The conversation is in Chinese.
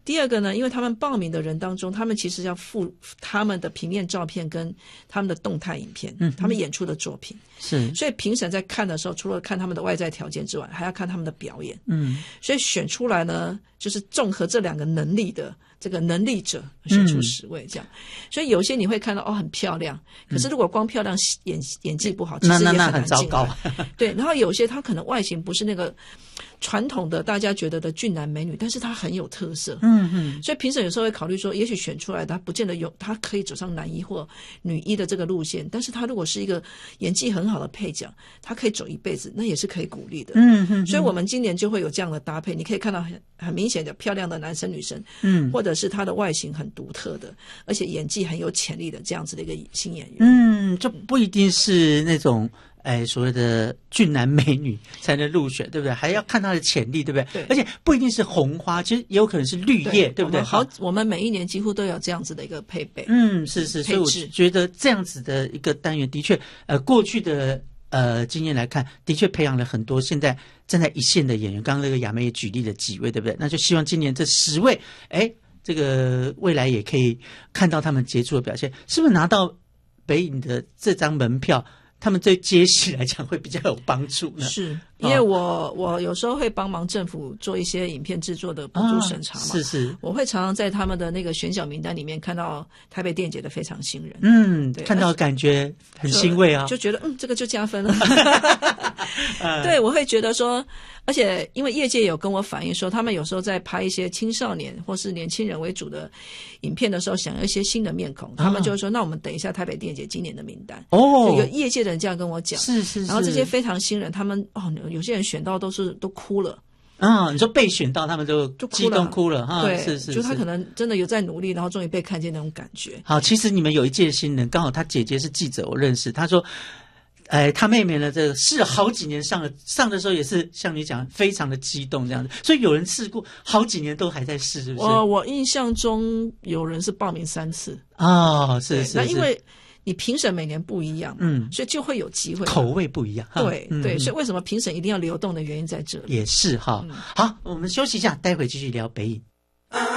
第二个呢，因为他们报名的人当中，他们其实要附他们的平面照片跟他们的动态影片，他们演出的作品， 是， 所以评审在看的时候，除了看他们的外在条件之外，还要看他们的表演，所以选出来呢，就是综合这两个能力的这个能力者选出10位这样，所以有些你会看到很漂亮，可是如果光漂亮演技不好，其实也很难很糟糕。 对，然后有些他可能外形不是那个传统的大家觉得的俊男美女，但是他很有特色，所以评审有时候会考虑说，也许选出来的他不见得他可以走上男一或女一的这个路线，但是他如果是一个演技很好的配角，他可以走一辈子，那也是可以鼓励的。所以我们今年就会有这样的搭配，你可以看到很明显的漂亮的男生女生，或者是他的外形很独特的，而且演技很有潜力的这样子的一个新演员。 就不一定是那种所谓的俊男美女才能入选，对不对？还要看他的潜力，对不对？ 对， 而且不一定是红花，其实也有可能是绿叶， 对不对？ 我们每一年几乎都有这样子的一个配备。 是，所以我觉得这样子的一个单元的确，过去的经验来看，的确培养了很多现在站在一线的演员。刚刚那个雅梅也举例了几位，对不对？那就希望今年这10位，这个未来也可以看到他们杰出的表现。是不是拿到北影的这张门票，他们对接戏来讲会比较有帮助呢？ 是，因为我有时候会帮忙政府做一些影片制作的补助审查嘛，是，我会常常在他们的那个选角名单里面看到台北电影节的非常新人， 看到感觉很欣慰啊， 就觉得这个就加分了。对，我会觉得说，而且因为业界有跟我反映说，他们有时候在拍一些青少年或是年轻人为主的影片的时候，想要一些新的面孔，他们就会说，那我们等一下台北电影节今年的名单。有业界的人这样跟我讲， 是， 然后这些非常新人，他们有些人选到都哭了。 你说被选到他们就激动哭了哈， 对， 是， 就他可能真的有在努力，然后终于被看见那种感觉。 好，其实你们有一届新人，刚好他姐姐是记者，我认识，他说他妹妹呢，这个试了好几年上的时候也是像你讲非常的激动这样子，所以有人试过好几年都还在试，是不是？ 我印象中有人是报名3次是， 那因为你评审每年不一样，所以就会有机会， 口味不一样， 对，所以为什么评审一定要流动的原因在这里， 也是哈。好，我们休息一下，待会继续聊北影。